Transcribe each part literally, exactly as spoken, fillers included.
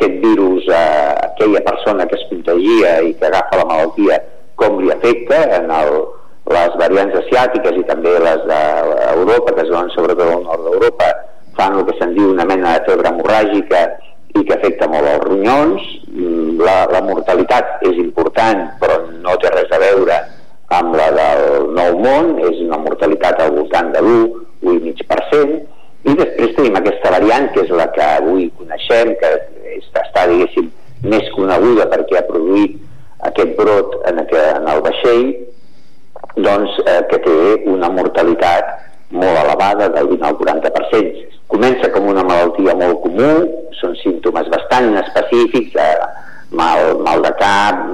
aquest virus a aquella persona que es contagia i que agafa la malaltia, com li afecta. En el, les variants asiàtiques i també les d'Europa, que es donen sobretot al nord d'Europa, fan el que se'n diu una mena de febre hemorràgica i que afecta molt els ronyons. La, la mortalitat és important, però no té res a veure amb la del Nou Món, és una mortalitat al voltant de l'u, u coma cinc per cent, i després tenim aquesta variant, que és la que avui coneixem, que està, diguéssim, més coneguda perquè ha produït aquest brot en, en el vaixell, doncs, eh, que té una mortalitat molt elevada, del vint al quaranta per cent. Comença com una malaltia molt comú, són símptomes bastant inespecífics, eh, mal, mal de cap,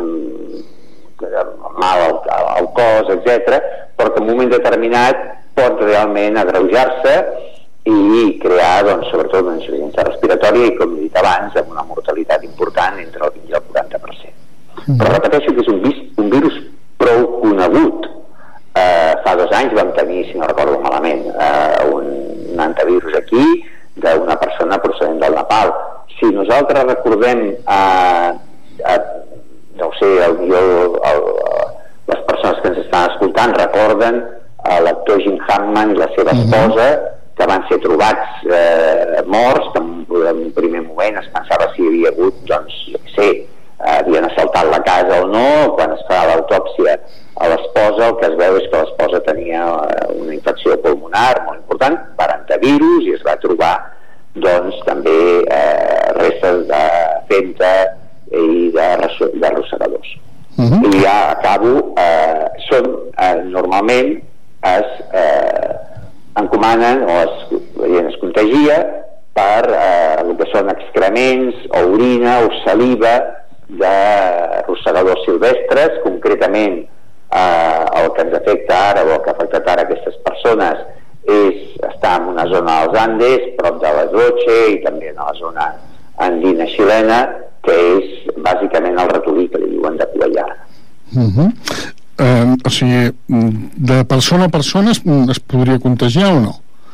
mal al, al cos, etcètera, però que en un moment determinat pot realment agreujar-se i crear, doncs, sobretot una insuficiència respiratòria i, com he dit abans, amb una mortalitat important entre el vint i el quaranta per cent. Mm. Però repeteixo que és un, vis, un virus prou conegut. Eh, fa dos anys vam tenir, si no recordo malament, eh, un, un antivirus aquí d'una persona procedent del Nepal. Si nosaltres recordem eh, eh, no ho sé, el, el, el, les persones que ens estan escoltant recorden eh, l'actor Jim Hammond i la seva esposa, que van ser trobats eh, morts, que en un primer moment es pensava si hi havia hagut, doncs, jo què sé, eh, havien assaltat la casa o no. Quan es fa l'autòpsia a l'esposa, el que es veu és que l'esposa tenia una infecció pulmonar molt important per antivirus i es va trobar, doncs, també eh, restes de femta i d'arrossegadors. Uh-huh. I ja acabo, eh, són, eh, normalment es eh, encomanen o es, es contagia per eh, el que són excrements o orina o saliva d'arrossegadors silvestres. Concretament, eh, el que ens afecta ara o el que ha afectat ara aquestes persones és estar en una zona dels Andes, prop de l'Esloche, i també en la zona andina xilena, que és bàsicament el ratolí que li diuen de cua llarga. Uh-huh. Uh, o sigui, de persona a persona es, es podria contagiar o no?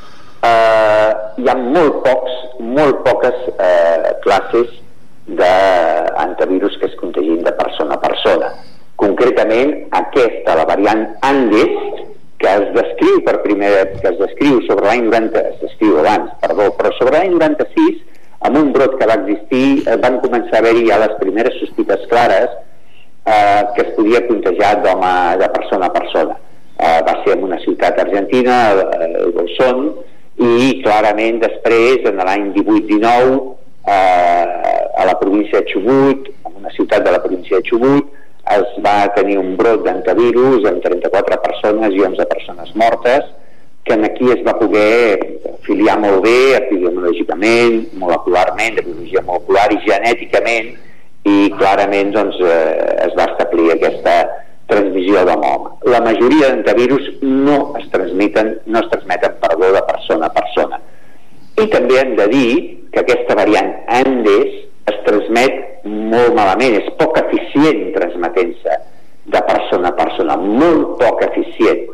Uh, hi ha molt pocs, molt poques uh, classes d'antivirus que es contagin de persona a persona. Concretament, aquesta, la variant Andes, que es descriu per primera, que es descriu sobre l'any noranta, es descriu abans, perdó, però sobre l'any noranta-sis, amb un brot que va existir, van començar a haver-hi ja les primeres sospites clares eh, que es podia contagiar d'home de persona a persona. Eh, va ser en una ciutat argentina, eh, Bolsón, i clarament després, en l'any divuit dinou, eh, a la província de Chubut, en una ciutat de la província de Chubut, es va tenir un brot d'antivirus amb trenta-quatre persones i onze persones mortes, que aquí es va poder filiar molt bé epidemiològicament, molecularment, de biologia molecular i genèticament, i clarament, doncs, eh, es va establir aquesta transmissió d'home a home. La majoria d'antivirus no es transmeten, no es transmeten, perdó, de persona a persona. I també hem de dir que aquesta variant Andes es transmet molt malament, és poc eficient transmetent-se de persona a persona, molt poc eficient.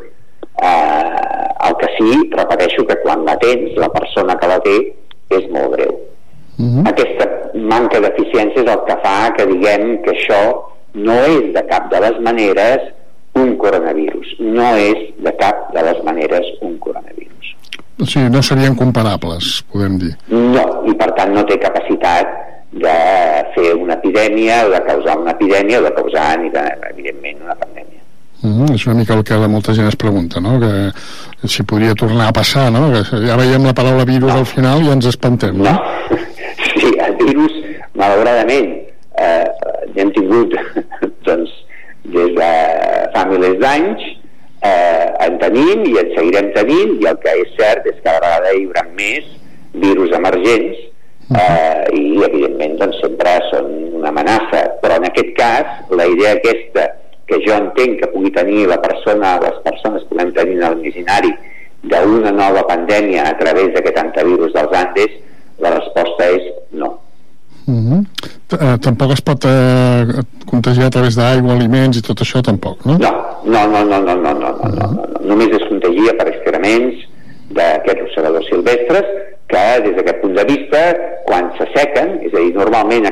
Eh, el que sí, repeteixo, que quan la tens, la persona que la té és molt greu. Uh-huh. Aquesta manca d'eficiència és el que fa que diguem que això no és de cap de les maneres un coronavirus, no és de cap de les maneres un coronavirus. O sigui, no serien comparables, podem dir. No, i per tant no té capacitat de fer una epidèmia o de causar una epidèmia o de causar, evidentment, una pandèmia. Uh-huh. És una mica el que molta gent es pregunta, no? Que si podria tornar a passar, no? Que ja veiem la paraula virus no. Al final i ens espantem, no? No, sí, el virus, malauradament, eh, ja hem tingut, doncs, des de fa milers d'anys, eh, en tenim i en seguirem tenint, i el que és cert és que a la vegada hi haurà més virus emergents, eh, i evidentment doncs, sempre són una amenaça, però en aquest cas la idea aquesta que jo entenc que pugui tenir la persona, les persones que podem tenir en el imaginari d'una nova pandèmia a través d'aquest antivirus dels Andes, la resposta és no. Uh-huh. Uh, tampoc es pot uh, contagiar a través d'aigua, aliments i tot això, tampoc, no? No, no, no, no, no, no, no, no, no, no. Només es contagia per excrements d'aquests arrossegadors silvestres que, des d'aquest punt de vista, quan s'assequen, és a dir, normalment